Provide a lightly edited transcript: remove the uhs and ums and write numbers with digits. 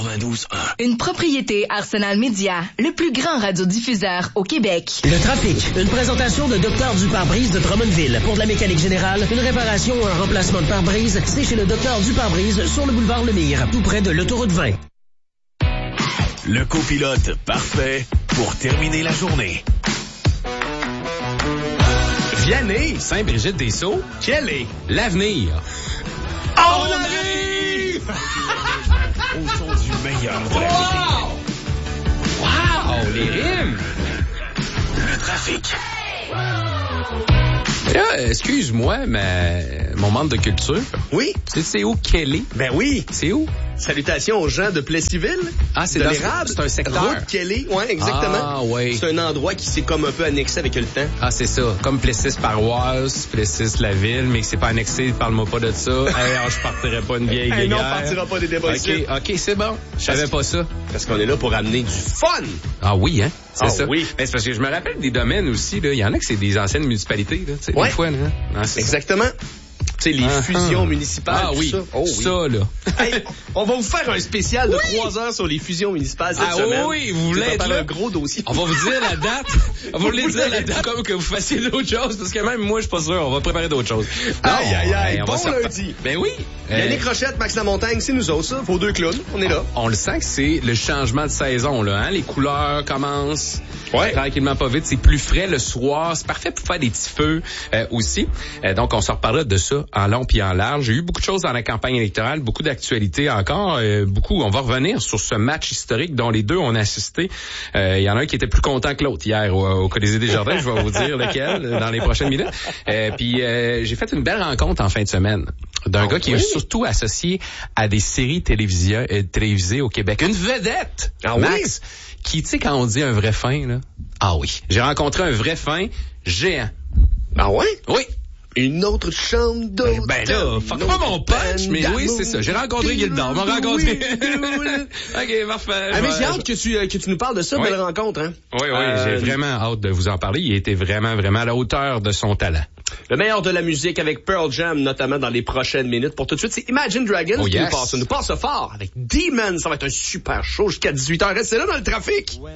92.1. Une propriété Arsenal Média, le plus grand radiodiffuseur au Québec. Le trafic, une présentation de Dr du pare-brise de Drummondville. Pour de la mécanique générale, une réparation ou un remplacement de pare-brise, c'est chez le Dr du pare-brise sur le boulevard Lemire, tout près de l'autoroute 20. Le copilote parfait pour terminer la journée. Vianney, Saint-Brigitte-des-Sceaux, quel est l'avenir? On arrive! Au son du meilleur de la musique. Wow! Les rimes! Le trafic. Là, excuse-moi, mais mon manque de culture. Oui. C'est où Kelly? Ben oui. C'est où? Salutations aux gens de Plessisville. Ah, c'est de dans l'érable. c'est un secteur. Route Kelly, ouais, exactement. Ah, oui. C'est un endroit qui s'est comme un peu annexé avec le temps. Ah, c'est ça. Comme Plessis Paroisse, Plessis la ville, mais que c'est pas annexé, parle-moi pas de ça. Hey, je partirai pas une vieille guéguerre. Non, on partira pas des débats ici. OK, c'est bon. Je savais pas ça. Parce qu'on est là pour amener du fun. Ah oui, hein? C'est ça. Oui. Mais c'est parce que je me rappelle des domaines aussi, là. Il y en a que c'est des anciennes municipalités, là. Ouais. Des fois, là. Ah, c'est Exactement. Tu sais, les fusions municipales. Ah tout oui. ça. Oh, oui. Ça, là. Hey, on va vous faire un spécial de 3 heures sur les fusions municipales cette semaine. Oui, vous voulez être là? Un gros dossier. On va vous dire la date. On va vous dire la date comme que vous fassiez d'autres choses, parce que même moi, je suis pas sûr. On va préparer d'autres choses. Aïe, on bon va lundi. Ben oui. Yannick Rochette, Max Lamontagne, c'est nous autres, ça. Vos deux clowns. On est là. On le sent que c'est le changement de saison, là, hein. Les couleurs commencent. Ouais. Tranquillement, pas vite. C'est plus frais le soir. C'est parfait pour faire des petits feux, aussi. Donc, on se reparlera de ça en long puis en large. J'ai eu beaucoup de choses dans la campagne électorale, beaucoup d'actualités encore, beaucoup. On va revenir sur ce match historique dont les deux ont assisté. Il y en a un qui était plus content que l'autre hier au Colisée des Jardins. Je vais vous dire lequel dans les prochaines minutes. Puis j'ai fait une belle rencontre en fin de semaine d'un gars qui est surtout associé à des séries télévisées au Québec. Une vedette, Max, qui, tu sais, quand on dit un vrai fin, là. Ah oui. J'ai rencontré un vrai fin géant. Ah ouais? Oui. Une autre chambre d'hôtel. Ben là, fuck pas mon punch, mais oui, c'est ça. J'ai rencontré Gildor, m'a rencontré. OK, parfait. Ah, mais j'ai hâte que tu nous parles de ça, belle rencontre, hein? Oui, j'ai vraiment hâte de vous en parler. Il était vraiment, vraiment à la hauteur de son talent. Le meilleur de la musique avec Pearl Jam, notamment dans les prochaines minutes. Pour tout de suite, c'est Imagine Dragons qui nous passe fort avec Demon. Ça va être un super show jusqu'à 18h. Restez là dans le trafic.